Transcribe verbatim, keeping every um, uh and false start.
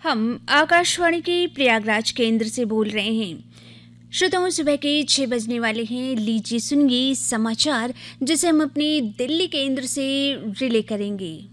हम आकाशवाणी के प्रयागराज केंद्र से बोल रहे हैं। श्रोताओं, सुबह के छः बजने वाले हैं। लीजिए सुनिए समाचार जिसे हम अपने दिल्ली केंद्र से रिले करेंगे।